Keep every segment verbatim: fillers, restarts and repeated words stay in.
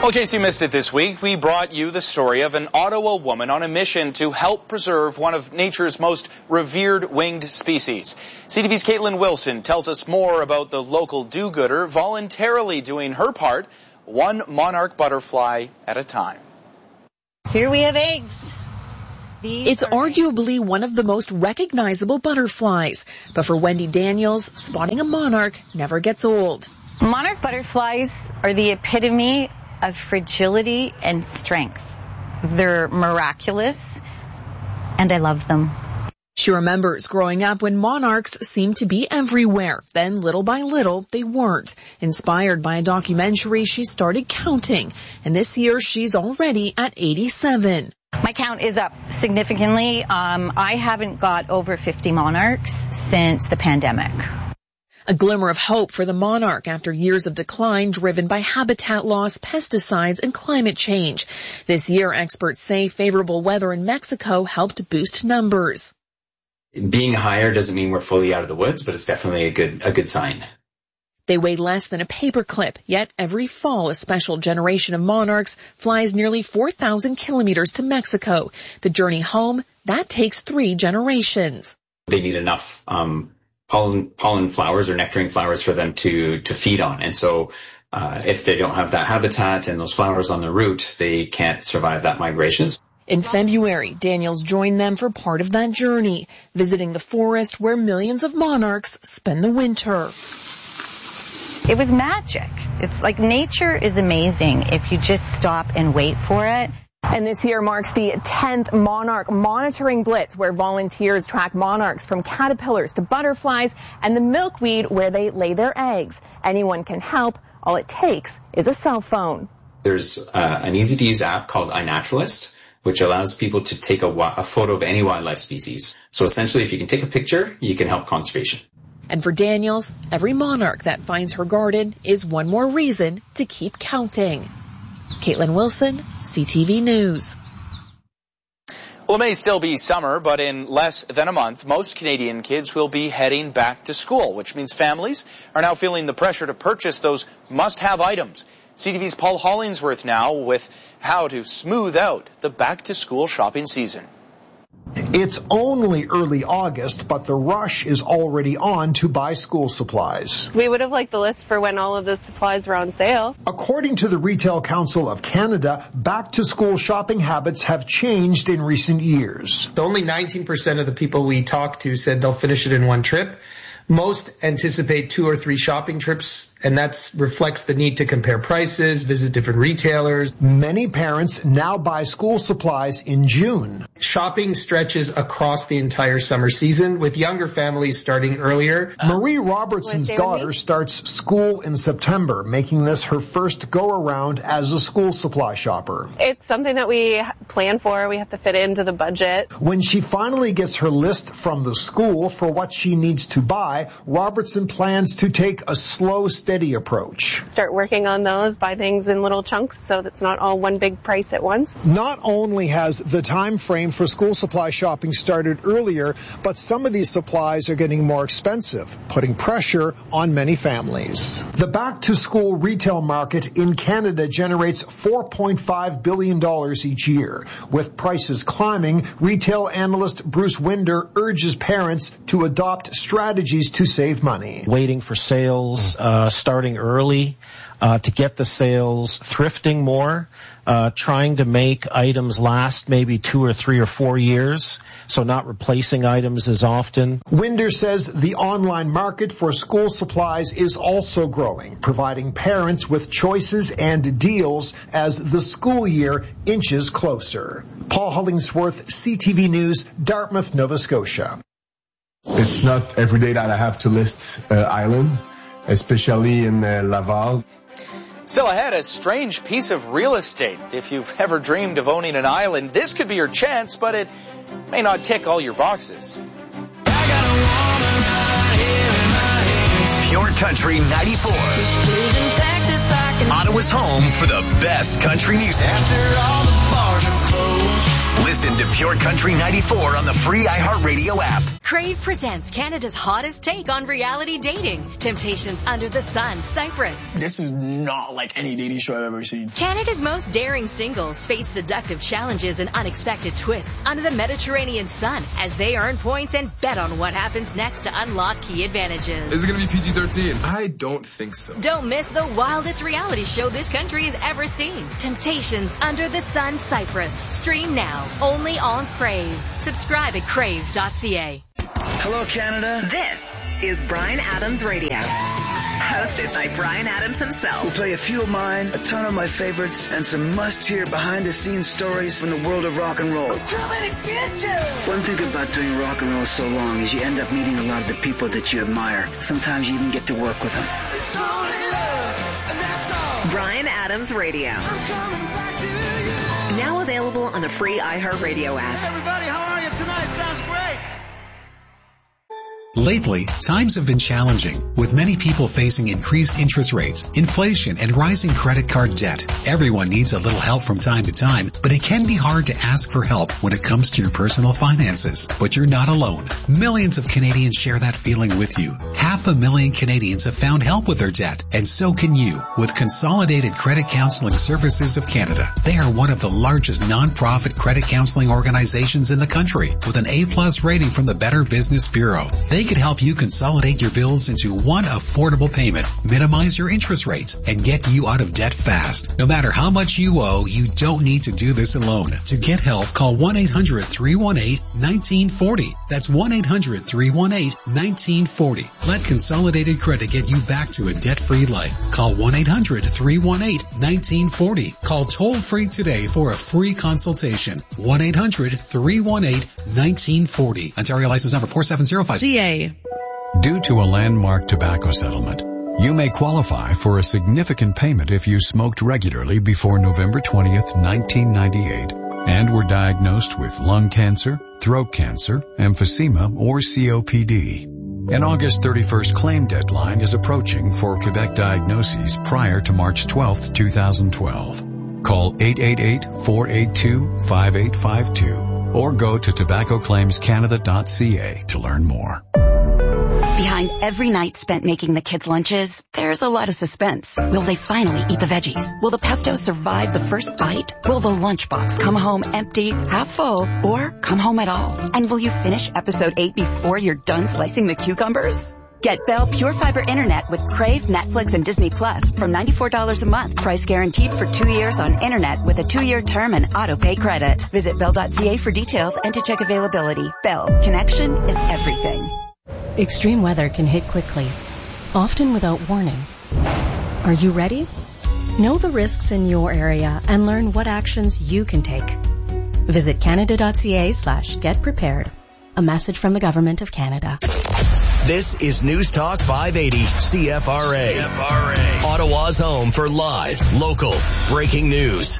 Well, in case you missed it this week, we brought you the story of an Ottawa woman on a mission to help preserve one of nature's most revered winged species. C T V's Caitlin Wilson tells us more about the local do-gooder voluntarily doing her part, one monarch butterfly at a time. Here we have eggs. These it's arguably one of the most recognizable butterflies, but for Wendy Daniels, spotting a monarch never gets old. Monarch butterflies are the epitome of fragility and strength. They're miraculous, and I love them. She remembers growing up when monarchs seemed to be everywhere. Then, little by little, they weren't. Inspired by a documentary, she started counting. And this year, she's already at eighty-seven. My count is up significantly. Um, I haven't got over fifty monarchs since the pandemic. A glimmer of hope for the monarch after years of decline driven by habitat loss, pesticides, and climate change. This year, experts say favorable weather in Mexico helped boost numbers. Being higher doesn't mean we're fully out of the woods, but it's definitely a good a good sign. They weigh less than a paperclip, yet every fall a special generation of monarchs flies nearly four thousand kilometers to Mexico. The journey home, that takes three generations. They need enough um pollen pollen flowers or nectaring flowers for them to to feed on, and so uh if they don't have that habitat and those flowers on the route, they can't survive that migration. In February, Daniels joined them for part of that journey, visiting the forest where millions of monarchs spend the winter. It was magic. It's like nature is amazing if you just stop and wait for it. And this year marks the tenth Monarch Monitoring Blitz, where volunteers track monarchs from caterpillars to butterflies and the milkweed where they lay their eggs. Anyone can help. All it takes is a cell phone. There's uh, an easy-to-use app called iNaturalist, which allows people to take a, a photo of any wildlife species. So essentially, if you can take a picture, you can help conservation. And for Daniels, every monarch that finds her garden is one more reason to keep counting. Caitlin Wilson, C T V News. Well, it may still be summer, but in less than a month, most Canadian kids will be heading back to school, which means families are now feeling the pressure to purchase those must-have items. C T V's Paul Hollingsworth now with how to smooth out the back-to-school shopping season. It's only early August, but the rush is already on to buy school supplies. We would have liked the list for when all of the supplies were on sale. According to the Retail Council of Canada, back-to-school shopping habits have changed in recent years. Only nineteen percent of the people we talked to said they'll finish it in one trip. Most anticipate two or three shopping trips, and that reflects the need to compare prices, visit different retailers. Many parents now buy school supplies in June. Shopping stretches across the entire summer season, with younger families starting earlier. Marie Robertson's daughter starts school in September, making this her first go-around as a school supply shopper. It's something that we plan for. We have to fit into the budget. When she finally gets her list from the school for what she needs to buy, Robertson plans to take a slow, steady approach. Start working on those, buy things in little chunks so that's not all one big price at once. Not only has the time frame for school supply shopping started earlier, but some of these supplies are getting more expensive, putting pressure on many families. The back-to-school retail market in Canada generates four point five billion dollars each year. With prices climbing, retail analyst Bruce Winder urges parents to adopt strategies to save money. Waiting for sales, uh, starting early uh, to get the sales, thrifting more, uh, trying to make items last maybe two or three or four years, so not replacing items as often. Winder says the online market for school supplies is also growing, providing parents with choices and deals as the school year inches closer. Paul Hollingsworth, C T V News, Dartmouth, Nova Scotia. It's not every day that I have to list uh, island, especially in uh, Laval. Still ahead, a strange piece of real estate. If you've ever dreamed of owning an island, this could be your chance, but it may not tick all your boxes. Pure Country ninety-four. Ottawa's home for the best country music. After all the bars are closed. Listen to Pure Country ninety-four on the free iHeartRadio app. Crave presents Canada's hottest take on reality dating. Temptations Under the Sun, Cyprus. This is not like any dating show I've ever seen. Canada's most daring singles face seductive challenges and unexpected twists under the Mediterranean sun as they earn points and bet on what happens next to unlock key advantages. Is it going to be P G thirteen? I don't think so. Don't miss the wildest reality show this country has ever seen. Temptations Under the Sun, Cyprus. Stream now, only on Crave. Subscribe at crave dot c a. Hello, Canada. This is Bryan Adams Radio. Hosted by Bryan Adams himself. We'll play a few of mine, a ton of my favorites, and some must-hear behind-the-scenes stories from the world of rock and roll. I'm coming to get you! One thing about doing rock and roll so long is you end up meeting a lot of the people that you admire. Sometimes you even get to work with them. It's only love, and that's all. Bryan Adams Radio. I'm coming back to you. Now available on the free iHeartRadio app. Hey everybody, how are you tonight? Sounds great. Lately, times have been challenging, with many people facing increased interest rates, inflation, and rising credit card debt. Everyone needs a little help from time to time, but it can be hard to ask for help when it comes to your personal finances. But you're not alone. Millions of Canadians share that feeling with you. Half a million Canadians have found help with their debt, and so can you, with Consolidated Credit Counseling Services of Canada. They are one of the largest non-profit credit counseling organizations in the country, with an A-plus rating from the Better Business Bureau. They could help you consolidate your bills into one affordable payment, minimize your interest rates, and get you out of debt fast. No matter how much you owe, you don't need to do this alone. To get help, call one eight hundred, three one eight, one nine four zero. That's one eight hundred, three one eight, one nine four zero. Let Consolidated Credit get you back to a debt-free life. Call one eight hundred, three one eight, one nine four zero. Call toll-free today for a free consultation. one eight hundred, three one eight, one nine four zero. Ontario license number four seven zero five. D A. Due to a landmark tobacco settlement, you may qualify for a significant payment if you smoked regularly before November twentieth, nineteen ninety-eight, and were diagnosed with lung cancer, throat cancer, emphysema, or C O P D. An August thirty-first claim deadline is approaching for Quebec diagnoses prior to March twelfth, twenty twelve. Call eight eight eight, four eight two, five eight five two or go to tobacco claims canada dot c a to learn more. Behind every night spent making the kids' lunches, there's a lot of suspense. Will they finally eat the veggies? Will the pesto survive the first bite? Will the lunchbox come home empty, half full, or come home at all? And will you finish episode eight before you're done slicing the cucumbers? Get Bell Pure Fiber Internet with Crave, Netflix, and Disney Plus from ninety-four dollars a month. Price guaranteed for two years on Internet with a two-year term and auto-pay credit. Visit bell dot c a for details and to check availability. Bell. Connection is everything. Extreme weather can hit quickly, often without warning. Are you ready? Know the risks in your area and learn what actions you can take. Visit canada dot c a slash get prepared. A message from the Government of Canada. This is News Talk five eighty C F R A. C F R A. Ottawa's home for live, local, breaking news.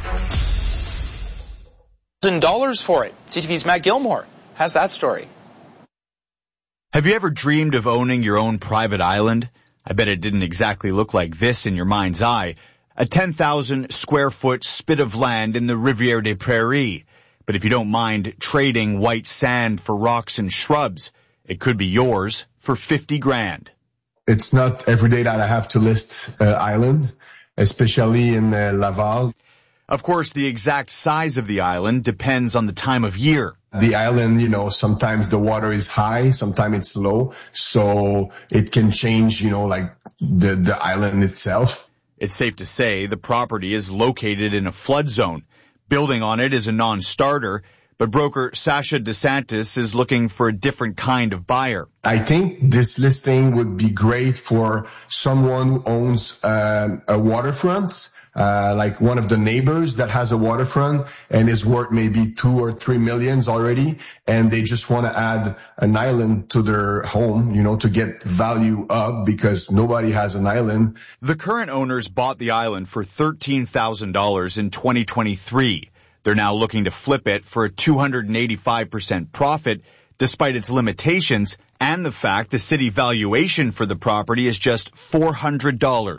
Dollars for it. C T V's Matt Gilmore has that story. Have you ever dreamed of owning your own private island? I bet it didn't exactly look like this in your mind's eye. A ten thousand square foot spit of land in the Rivière des Prairies. But if you don't mind trading white sand for rocks and shrubs, it could be yours for fifty grand. It's not every day that I have to list uh, island, especially in uh, Laval. Of course, the exact size of the island depends on the time of year. The island, you know, sometimes the water is high, sometimes it's low, so it can change, you know, like the, the island itself. It's safe to say the property is located in a flood zone. Building on it is a non-starter, but broker Sasha DeSantis is looking for a different kind of buyer. I think this listing would be great for someone who owns um, a waterfront. Uh, like one of the neighbors that has a waterfront and is worth maybe two or three millions already, and they just want to add an island to their home, you know, to get value up because nobody has an island. The current owners bought the island for thirteen thousand dollars in twenty twenty-three. They're now looking to flip it for a two hundred eighty-five percent profit, despite its limitations and the fact the city valuation for the property is just four hundred dollars.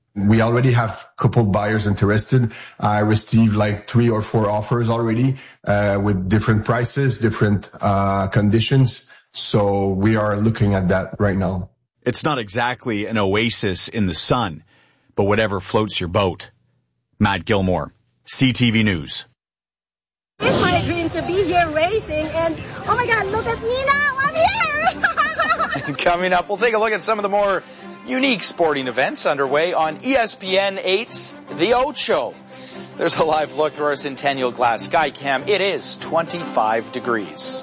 We already have a couple buyers interested. I received like three or four offers already uh, with different prices, different uh, conditions. So we are looking at that right now. It's not exactly an oasis in the sun, but whatever floats your boat. Matt Gilmore, C T V News. It's my dream to be here racing, and oh my God, look at me now, I'm here! Coming up, we'll take a look at some of the more unique sporting events underway on E S P N eight's The Ocho. There's a live look through our Centennial Glass Skycam. It is twenty-five degrees.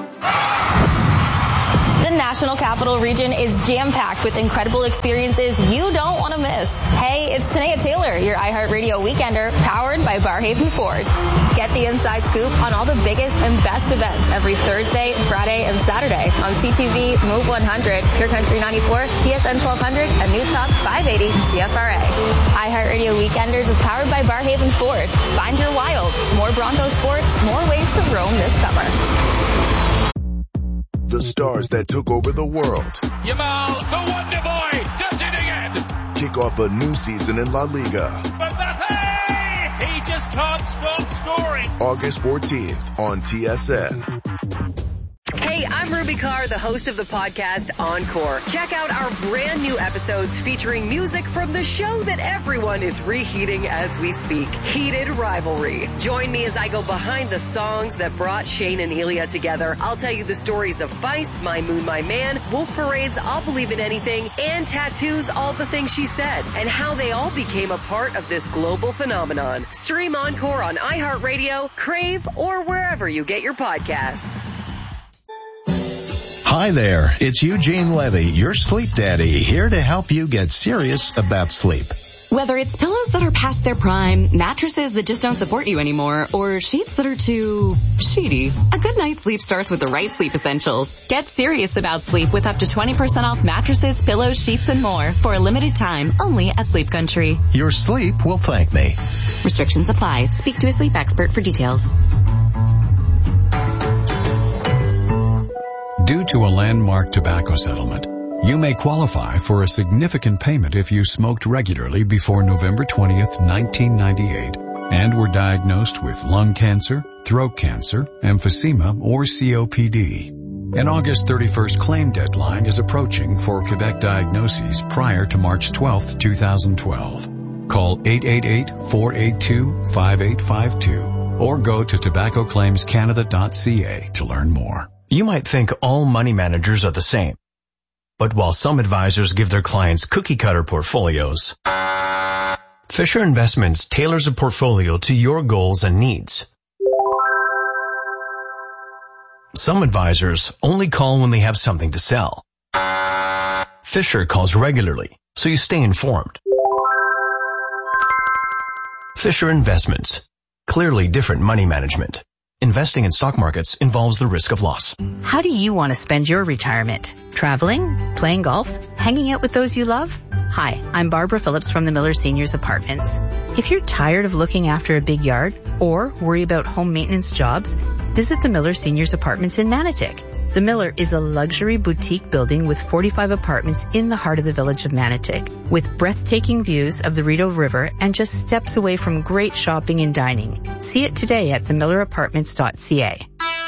The National Capital Region is jam-packed with incredible experiences you don't want to miss. Hey, it's Tanea Taylor, your iHeartRadio Weekender, powered by Barhaven Ford. Get the inside scoop on all the biggest and best events every Thursday, Friday, and Saturday on C T V, Move one hundred, Pure Country ninety-four, T S N twelve hundred, and News Talk five eighty C F R A. iHeartRadio Weekenders is powered by Barhaven Ford. Find your wild. More Bronco sports, more ways to roam this summer. The stars that took over the world. Yamal, the Wonder Boy, does it again. Kick off a new season in La Liga. Mbappe, he just can't stop scoring. August fourteenth on T S N. Hey, I'm Ruby Carr, the host of the podcast Encore. Check out our brand new episodes featuring music from the show that everyone is reheating as we speak, Heated Rivalry. Join me as I go behind the songs that brought Shane and Ilya together. I'll tell you the stories of Feist, My Moon, My Man, Wolf Parade's I'll Believe in Anything, and Tattoo's All the Things She Said, and how they all became a part of this global phenomenon. Stream Encore on iHeartRadio, Crave, or wherever you get your podcasts. Hi there, it's Eugene Levy, your sleep daddy, here to help you get serious about sleep. Whether it's pillows that are past their prime, mattresses that just don't support you anymore, or sheets that are too sheety, a good night's sleep starts with the right sleep essentials. Get serious about sleep with up to twenty percent off mattresses, pillows, sheets, and more for a limited time only at Sleep Country. Your sleep will thank me. Restrictions apply. Speak to a sleep expert for details. Due to a landmark tobacco settlement, you may qualify for a significant payment if you smoked regularly before November twentieth, nineteen ninety-eight, and were diagnosed with lung cancer, throat cancer, emphysema, or C O P D. An August thirty-first claim deadline is approaching for Quebec diagnoses prior to March twelfth, twenty twelve. Call eight eight eight, four eight two, five eight five two or go to tobacco claims canada dot c a to learn more. You might think all money managers are the same. But while some advisors give their clients cookie-cutter portfolios, Fisher Investments tailors a portfolio to your goals and needs. Some advisors only call when they have something to sell. Fisher calls regularly, so you stay informed. Fisher Investments. Clearly different money management. Investing in stock markets involves the risk of loss. How do you want to spend your retirement? Traveling? Playing golf? Hanging out with those you love? Hi, I'm Barbara Phillips from the Miller Seniors Apartments. If you're tired of looking after a big yard or worry about home maintenance jobs, visit the Miller Seniors Apartments in Manotick. The Miller is a luxury boutique building with forty-five apartments in the heart of the village of Manotick, with breathtaking views of the Rideau River and just steps away from great shopping and dining. See it today at the miller apartments dot c a.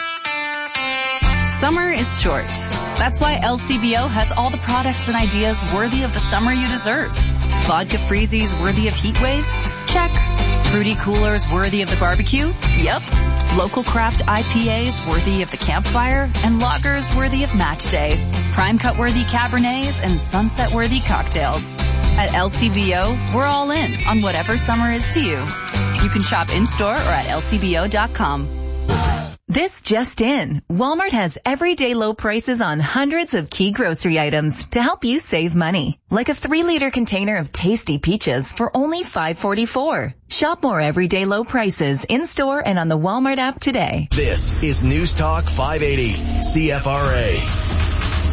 Summer is short. That's why L C B O has all the products and ideas worthy of the summer you deserve. Vodka freezies worthy of heat waves? Check. Fruity coolers worthy of the barbecue? Yep. Local craft I P As worthy of the campfire, and lagers worthy of match day. Prime cut worthy Cabernets and sunset worthy cocktails. At L C B O, we're all in on whatever summer is to you. You can shop in-store or at L C B O dot com. This just in. Walmart has everyday low prices on hundreds of key grocery items to help you save money. Like a three liter container of tasty peaches for only five forty-four. Shop more everyday low prices in-store and on the Walmart app today. This is News Talk five eighty, C F R A.